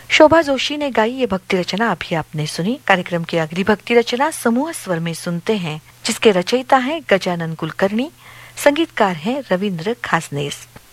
शोभा जोशी ने गाई ये भक्ति रचना अभी आपने सुनी। कार्यक्रम की अगली भक्ति रचना समूह स्वर में सुनते हैं, जिसके रचयिता हैं गजानन कुलकर्णी, संगीतकार हैं रविंद्र खासनेस।